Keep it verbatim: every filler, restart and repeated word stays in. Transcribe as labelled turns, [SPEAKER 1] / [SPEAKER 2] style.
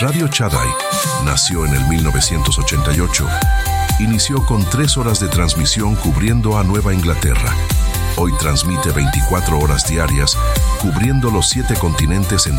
[SPEAKER 1] Radio Shaddai nació en el mil novecientos ochenta y ocho. Inició con tres horas de transmisión cubriendo a Nueva Inglaterra. Hoy transmite veinticuatro horas diarias, cubriendo los siete continentes en